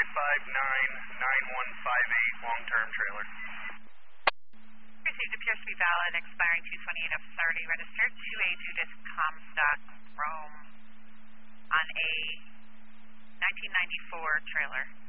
long-term trailer. Received appears to be valid, expiring 228 of authority, registered 2A2 disc Comstock Rome on a 1994 trailer.